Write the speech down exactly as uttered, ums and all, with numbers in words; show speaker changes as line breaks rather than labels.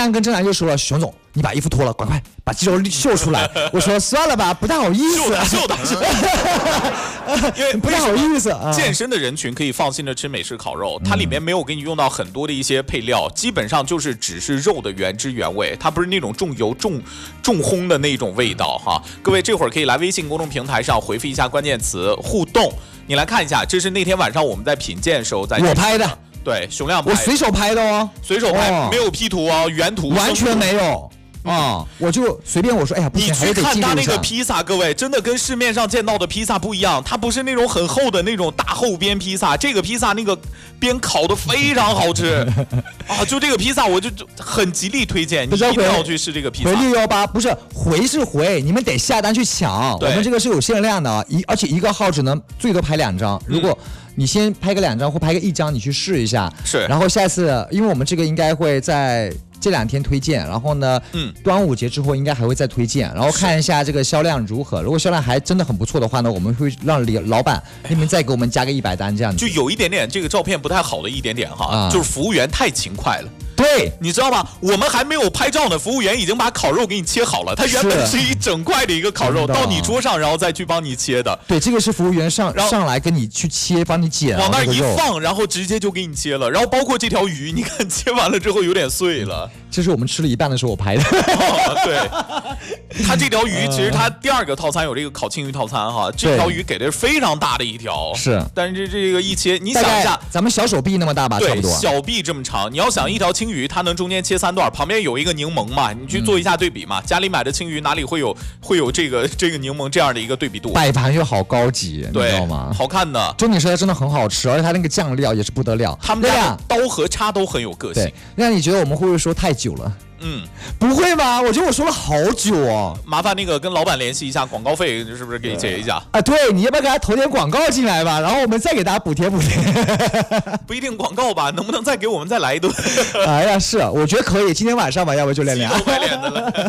亮跟郑楠就说了，熊总，你把衣服脱了，赶快把肌肉秀出来。我说算了吧，不太好意思。
秀的秀的，因为
不太好意思啊。
健身的人群可以放心的吃美式烤肉，它里面没有给你用到很多的一些配料，基本上就是只是肉的原汁原味，它不是那种重油重重烘的那种味道哈。各位这会儿可以来微信公众平台上回复一下关键词互动，你来看一下，这是那天晚上我们在品鉴时候在
我拍的。
对，熊亮拍
我随手拍的哦，
随手拍，哦、没有 P 图哦，原图
完全没有。啊、嗯！我就随便我说，哎呀，不行，
你去看他那个披萨，各位真的跟市面上见到的披萨不一样，它不是那种很厚的那种大厚边披萨，这个披萨那个边烤的非常好吃啊！就这个披萨，我就很极力推荐，你一定要去试这个披萨。
回六幺八不是回是回，你们得下单去抢，我们这个是有限量的，一而且一个号只能最多拍两张，如果。嗯你先拍个两张或拍个一张，你去试一下。
是，
然后下次，因为我们这个应该会在这两天推荐，然后呢，嗯，端午节之后应该还会再推荐，然后看一下这个销量如何。如果销量还真的很不错的话呢，我们会让老板那边再给我们加个一百单这样子。
就有一点点这个照片不太好的一点点哈，啊、就是服务员太勤快了。
对，
你知道吗？我们还没有拍照呢，服务员已经把烤肉给你切好了。它原本是一整块的一个烤肉，到你桌上，然后再去帮你切的。
对，这个是服务员上上来跟你去切，帮你剪，
往那一放，然后直接就给你切了。然后包括这条鱼，你看切完了之后有点碎了。
这是我们吃了一半的时候我拍的。
哦、对，它这条鱼其实它第二个套餐有这个烤青鱼套餐哈，这条鱼给的是非常大的一条。
是，
但是这个一切，你想一下，
咱们小手臂那么大吧，差不多。
小臂这么长，你要想一条青鱼，它能中间切三段，旁边有一个柠檬嘛，你去做一下对比嘛。嗯、家里买的青鱼哪里会有会有这个这个柠檬这样的一个对比度？
摆盘又好高级，你知道吗？
好看的。
重点是它真的很好吃，而且它那个酱料也是不得了。
他们家刀和叉都很有个性。
那你觉得我们会不会说太久了？
嗯，
不会吧？我觉得我说了好久哦。
麻烦那个跟老板联系一下，广告费是不是给结一下？
啊，对，你要不要给他投点广告进来吧？然后我们再给大家补贴补贴。
不一定广告吧？能不能再给我们再来一顿？
哎呀，是，我觉得可以。今天晚上吧，要不就练练。